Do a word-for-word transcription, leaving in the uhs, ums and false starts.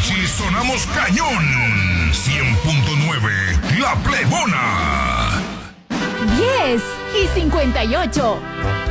mariachi sonamos cañón. cien punto nueve, La Plebona. diez y cincuenta y ocho.